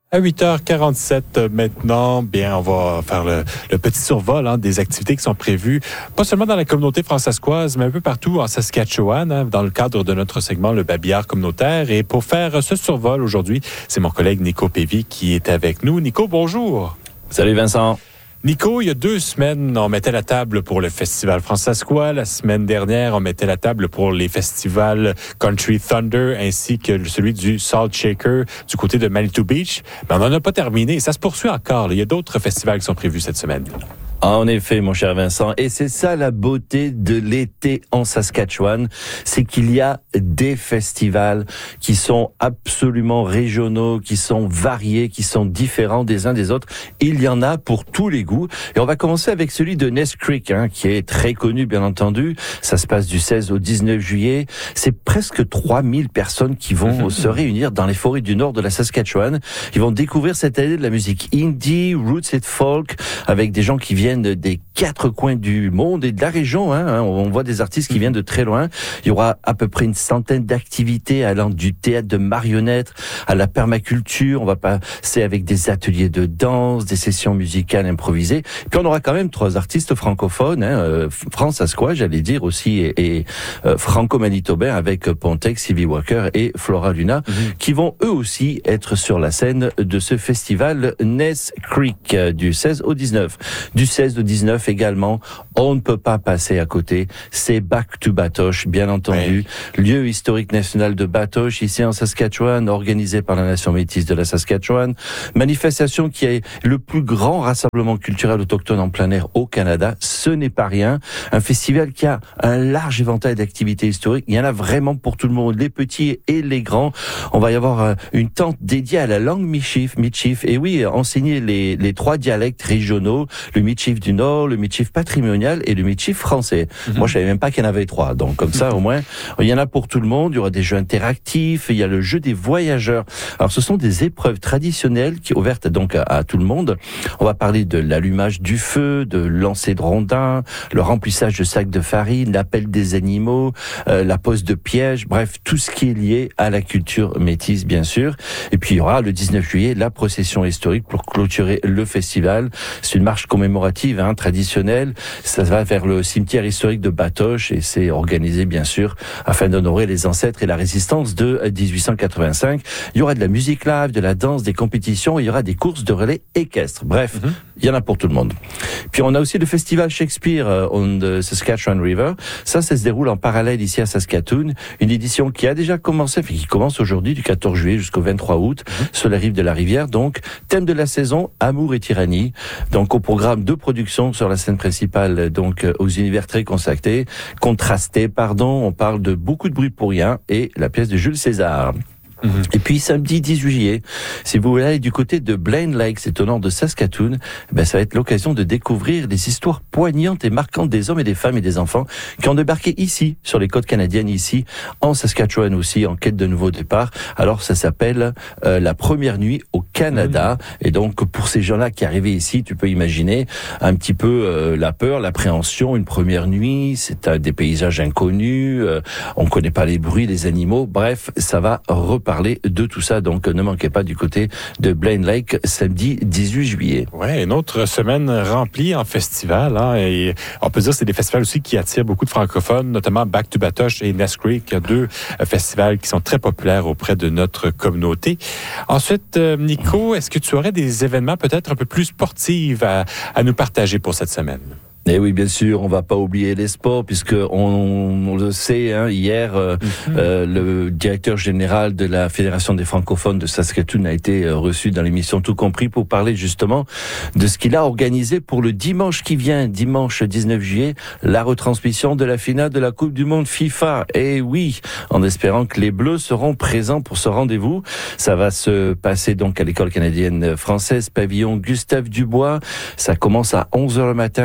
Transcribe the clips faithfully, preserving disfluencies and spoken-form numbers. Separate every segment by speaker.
Speaker 1: À huit heures quarante-sept maintenant, bien, on va faire le, le petit survol hein, des activités qui sont prévues, pas seulement dans la communauté françaiscoise, mais un peu partout en Saskatchewan, hein, dans le cadre de notre segment Le Babillard communautaire. Et pour faire ce survol aujourd'hui, c'est mon collègue Nico Pévy qui est avec nous. Nico, bonjour.
Speaker 2: Salut Vincent.
Speaker 1: Nico, il y a deux semaines, on mettait la table pour le Festival Françaiscois. La semaine dernière, on mettait la table pour les festivals Country Thunder ainsi que celui du Salt Shaker du côté de Manitou Beach. Mais on n'en a pas terminé. Ça se poursuit encore. Là. Il y a d'autres festivals qui sont prévus cette semaine.
Speaker 2: En effet, mon cher Vincent, et c'est ça la beauté de l'été en Saskatchewan, c'est qu'il y a des festivals qui sont absolument régionaux, qui sont variés, qui sont différents des uns des autres. Il y en a pour tous les goûts. Et on va commencer avec celui de Ness Creek, hein, qui est très connu, bien entendu. Ça se passe du seize au dix-neuf juillet. C'est presque trois mille personnes qui vont se réunir dans les forêts du nord de la Saskatchewan. Ils vont découvrir cette année de la musique indie, roots et folk, avec des gens qui viennent des quatre coins du monde et de la région. Hein. On voit des artistes qui viennent de très loin. Il y aura à peu près une centaine d'activités allant du théâtre de marionnettes à la permaculture. On va passer avec des ateliers de danse, des sessions musicales improvisées. Puis on aura quand même trois artistes francophones, hein, euh, françaiscois, j'allais dire aussi, et, et euh, franco-manitobains avec Pontex, Sylvie Walker et Flora Luna, mm-hmm. qui vont eux aussi être sur la scène de ce festival Ness Creek euh, du seize au dix-neuf. Du seize au dix-neuf également, on ne peut pas passer à côté, c'est Back to Batoche, bien entendu, oui. Lieu historique national de Batoche, ici en Saskatchewan, organisé par la Nation métisse de la Saskatchewan, manifestation qui est le plus grand rassemblement culturel autochtone en plein air au Canada, ce n'est pas rien, un festival qui a un large éventail d'activités historiques, il y en a vraiment pour tout le monde, les petits et les grands, on va y avoir une tente dédiée à la langue Michif, Michif, et oui, enseigner les, les trois dialectes régionaux, le Michif du Nord, le Michif patrimonial et le Michif français. Mm-hmm. Moi, je savais même pas qu'il y en avait trois. Donc, comme ça, au moins, il y en a pour tout le monde. Il y aura des jeux interactifs. Il y a le jeu des voyageurs. Alors, ce sont des épreuves traditionnelles qui ouvertes donc à, à tout le monde. On va parler de l'allumage du feu, de lancer de rondins, le remplissage de sacs de farine, l'appel des animaux, euh, la pose de pièges. Bref, tout ce qui est lié à la culture métisse, bien sûr. Et puis, il y aura le dix-neuf juillet la procession historique pour clôturer le festival. C'est une marche commémorative Hein, traditionnel, ça va vers le cimetière historique de Batoche et c'est organisé bien sûr afin d'honorer les ancêtres et la résistance de dix-huit cent quatre-vingt-cinq. Il y aura de la musique live, de la danse, des compétitions, il y aura des courses de relais équestres. Bref, mm-hmm. il y en a pour tout le monde. Puis on a aussi le festival Shakespeare on the Saskatchewan River. Ça, ça se déroule en parallèle ici à Saskatoon. Une édition qui a déjà commencé, enfin qui commence aujourd'hui du quatorze juillet jusqu'au vingt-trois août mm-hmm. sur la rive de la rivière. Donc, thème de la saison, amour et tyrannie. Donc au programme de production sur la scène principale, donc aux univers très consacrés, contrastés, pardon. On parle de Beaucoup de bruit pour rien et la pièce de Jules César. Mm-hmm. Et puis samedi dix-huit juillet, si vous voulez aller du côté de Blaine Lake, c'est au nord de Saskatoon, ben ça va être l'occasion de découvrir des histoires poignantes et marquantes des hommes et des femmes et des enfants qui ont débarqué ici, sur les côtes canadiennes, ici, en Saskatchewan aussi, en quête de nouveaux départs. Alors ça s'appelle euh, la première nuit au Canada. Mm-hmm. Et donc pour ces gens-là qui arrivaient ici, tu peux imaginer un petit peu euh, la peur, l'appréhension, une première nuit, c'est un, des paysages inconnus, euh, on connaît pas les bruits, les animaux, bref, ça va repartir parler de tout ça, donc ne manquez pas du côté de Blaine Lake, samedi dix-huit juillet.
Speaker 1: Ouais, une autre semaine remplie en festival, hein, et on peut dire que c'est des festivals aussi qui attirent beaucoup de francophones, notamment Back to Batoche et Ness Creek, deux festivals qui sont très populaires auprès de notre communauté. Ensuite, Nico, est-ce que tu aurais des événements peut-être un peu plus sportifs à, à nous partager pour cette semaine?
Speaker 2: Eh oui, bien sûr, on va pas oublier les sports puisque on, on le sait. Hein, hier, euh, mm-hmm. euh, le directeur général de la Fédération des francophones de Saskatoon a été euh, reçu dans l'émission Tout compris pour parler justement de ce qu'il a organisé pour le dimanche qui vient, dimanche dix-neuf juillet, la retransmission de la finale de la Coupe du Monde FIFA. Et oui, en espérant que les Bleus seront présents pour ce rendez-vous. Ça va se passer donc à l'école canadienne française, pavillon Gustave Dubois. Ça commence à onze heures le matin jusqu'à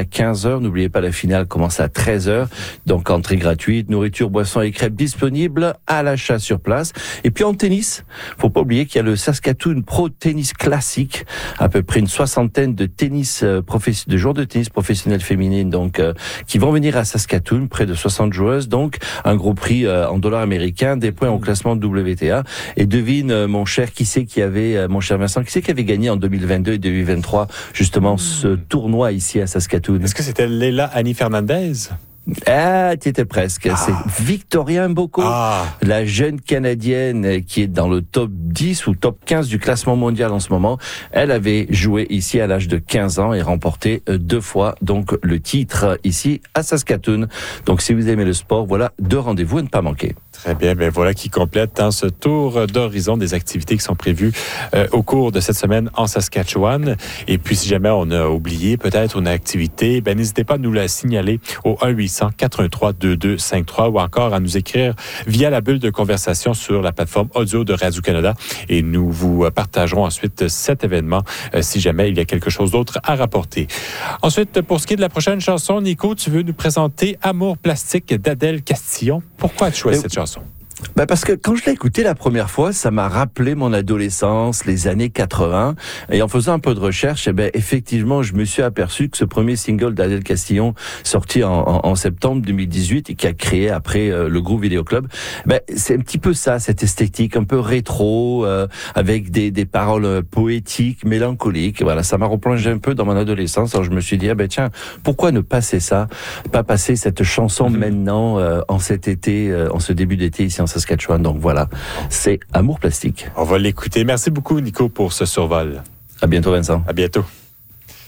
Speaker 2: quinze heures. N'oubliez pas, la finale commence à treize heures. Donc, entrée gratuite, nourriture, boissons et crêpes disponibles à l'achat sur place. Et puis, en tennis, faut pas oublier qu'il y a le Saskatoon Pro Tennis Classique. À peu près une soixantaine de tennis, euh, professe- de joueurs de tennis professionnels féminines, donc, euh, qui vont venir à Saskatoon, près de soixante joueuses. Donc, un gros prix, euh, en dollars américains, des points au classement de W T A. Et devine, euh, mon cher, qui c'est qui avait, euh, mon cher Vincent, qui c'est qui avait gagné en deux mille vingt-deux et deux mille vingt-trois, justement, ce tournoi ici à Saskatoon?
Speaker 1: Est-ce que c'était Leila Annie Fernandez?
Speaker 2: Ah, tu étais presque.
Speaker 1: Ah.
Speaker 2: C'est Victoria Mboko,
Speaker 1: Ah.
Speaker 2: la jeune Canadienne qui est dans le top dix ou top quinze du classement mondial en ce moment. Elle avait joué ici à l'âge de quinze ans et remporté deux fois donc le titre ici à Saskatoon. Donc si vous aimez le sport, voilà deux rendez-vous à ne pas manquer.
Speaker 1: Très bien, ben voilà qui complète hein, ce tour d'horizon des activités qui sont prévues euh, au cours de cette semaine en Saskatchewan. Et puis, si jamais on a oublié peut-être une activité, ben n'hésitez pas à nous la signaler au un huit cents quatre un trois deux deux cinq trois ou encore à nous écrire via la bulle de conversation sur la plateforme audio de Radio-Canada. Et nous vous partagerons ensuite cet événement euh, si jamais il y a quelque chose d'autre à rapporter. Ensuite, pour ce qui est de la prochaine chanson, Nico, tu veux nous présenter Amour plastique d'Adèle Castillon. Pourquoi as-tu choisi cette chanson?
Speaker 2: Ben parce que quand je l'ai écouté la première fois, ça m'a rappelé mon adolescence, les années quatre-vingts. Et en faisant un peu de recherche, eh ben effectivement, je me suis aperçu que ce premier single d'Adèle Castillon, sorti en, en, en septembre deux mille dix-huit et qui a créé après euh, le groupe Vidéo Club, ben c'est un petit peu ça, cette esthétique un peu rétro, euh, avec des, des paroles poétiques, mélancoliques. Voilà, ça m'a replongé un peu dans mon adolescence. Alors je me suis dit, ah ben tiens, pourquoi ne passer ça, pas passer cette chanson mm-hmm. maintenant euh, en cet été, euh, en ce début d'été ici en Saskatchewan. Donc voilà, c'est Amour plastique.
Speaker 1: On va l'écouter. Merci beaucoup, Nico, pour ce survol.
Speaker 2: À bientôt, Vincent.
Speaker 1: À bientôt.